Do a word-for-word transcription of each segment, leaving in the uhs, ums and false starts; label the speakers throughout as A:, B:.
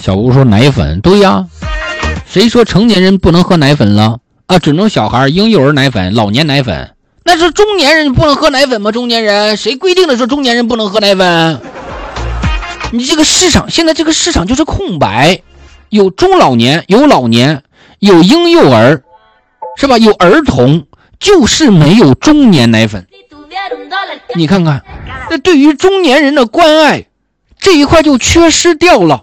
A: 小吴说奶粉，对呀，谁说成年人不能喝奶粉了啊？只能小孩、婴幼儿奶粉、老年奶粉。那是中年人不能喝奶粉吗？中年人谁规定的说中年人不能喝奶粉？你这个市场现在这个市场就是空白，有中老年，有老年，有婴幼儿，是吧？有儿童，就是没有中年奶粉。你看看，那对于中年人的关爱这一块就缺失掉了。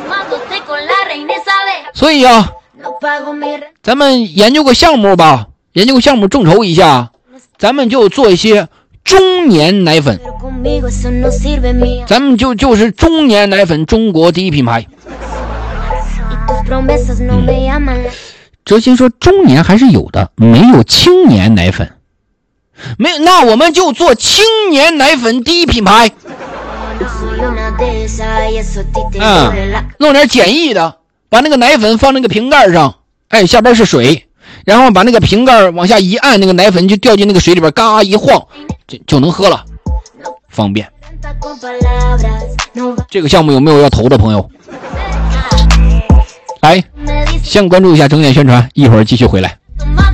A: 所以啊，咱们研究个项目吧，研究个项目众筹一下，咱们就做一些中年奶粉，咱们就就是中年奶粉中国第一品牌。嗯，哲鑫说中年还是有的，没有青年奶粉。没有，那我们就做青年奶粉第一品牌。嗯，弄点简易的，把那个奶粉放那个瓶盖上，哎，下边是水，然后把那个瓶盖往下一按，那个奶粉就掉进那个水里边，嘎一晃，就就能喝了，方便。这个项目有没有要投的朋友？来，先关注一下整点宣传，一会儿继续回来。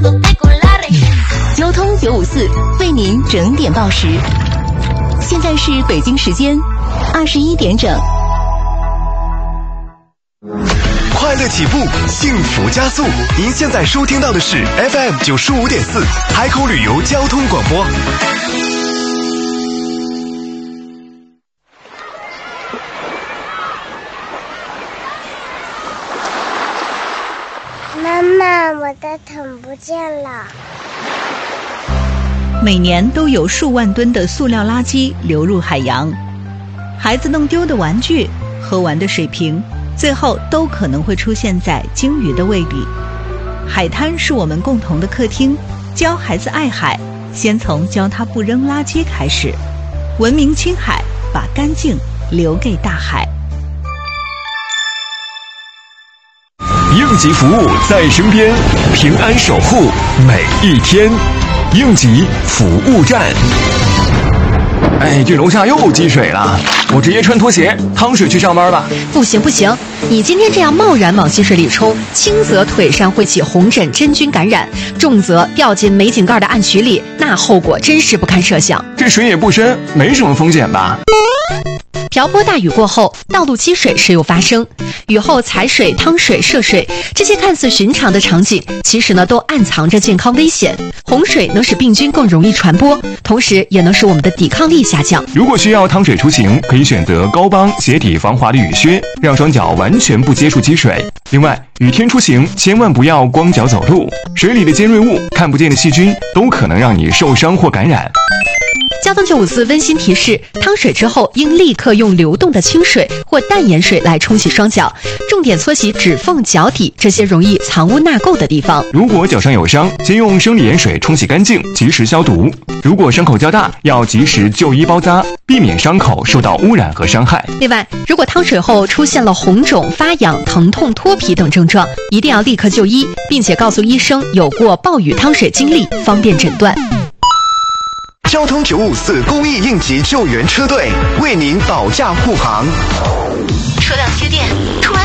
B: 交通九五四为您整点报时，现在是北京时间二十一点整。
C: 快乐起步，幸福加速。您现在收听到的是 F M 九十五点四海口旅游交通广播。
D: 妈妈，我的桶不见了。
B: 每年都有数万吨的塑料垃圾流入海洋，孩子弄丢的玩具、喝完的水瓶，最后都可能会出现在鲸鱼的胃里。海滩是我们共同的客厅，教孩子爱海，先从教他不扔垃圾开始。文明青海，把干净留给大海。
C: 应急服务在身边，平安守护每一天。应急服务站。哎，这楼下又积水了，我直接穿拖鞋趟水去上班吧。
E: 不行不行，你今天这样贸然往积水里冲，轻则腿上会起红疹真菌感染，重则掉进煤井盖的暗渠里，那后果真是不堪设想。
C: 这水也不深，没什么风险吧？
E: 瓢泼大雨过后，道路积水时有发生，雨后踩水、趟水、涉水，这些看似寻常的场景，其实呢都暗藏着健康危险。洪水能使病菌更容易传播，同时也能使我们的抵抗力下降。
C: 如果需要趟水出行，可以选择高帮鞋底防滑的雨靴，让双脚完全不接触积水。另外，雨天出行千万不要光脚走路，水里的尖锐物、看不见的细菌都可能让你受伤或感染。
E: 交通九五四温馨提示：趟水之后应立刻用流动的清水或淡盐水来冲洗双脚，重点搓洗指缝、脚底这些容易藏污纳垢的地方。
C: 如果脚上有伤，先用生理盐水冲洗干净，及时消毒。如果伤口较大，要及时就医包扎，避免伤口受到污染和伤害。
E: 另外，如果趟水后出现了红肿、发痒、疼痛、脱皮等症状，一定要立刻就医，并且告诉医生有过暴雨趟水经历，方便诊断。
C: 交通九五四公益应急救援车队为您保驾护航。
B: 车辆缺电，突然